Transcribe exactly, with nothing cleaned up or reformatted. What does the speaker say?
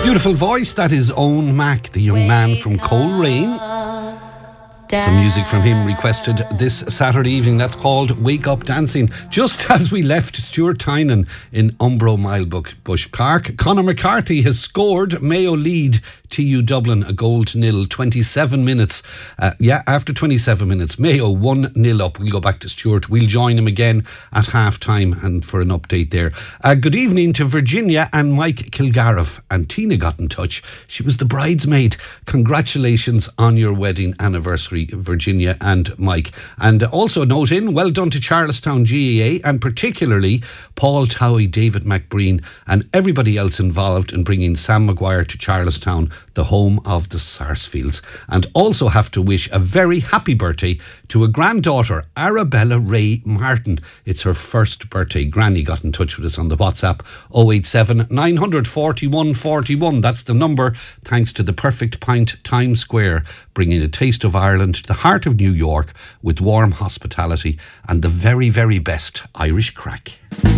Beautiful voice, that is Owen Mack, the young man from Coleraine. Some music from him requested this Saturday evening. That's called Wake Up Dancing. Just as we left Stuart Tynan in Umbro Milebush Park, Conor McCarthy has scored. Mayo lead T U Dublin a goal to nil, twenty-seven minutes. Uh, yeah, after twenty-seven minutes, Mayo one nil up. We'll go back to Stuart. We'll join him again at half time and for an update there. Uh, good evening to Virginia and Mike Kilgariff. And Tina got in touch. She was the bridesmaid. Congratulations on your wedding anniversary, Virginia and Mike. And also note in, well done to Charlestown G A A and particularly Paul Towie, David McBreen and everybody else involved in bringing Sam Maguire to Charlestown, the home of the Sarsfields. And also have to wish a very happy birthday to a granddaughter, Arabella Ray Martin. It's her first birthday. Granny got in touch with us on the WhatsApp oh eight seven, nine four one, four one. That's the number, thanks to the Perfect Pint Times Square, bringing a taste of Ireland to the heart of New York with warm hospitality and the very, very best Irish crack.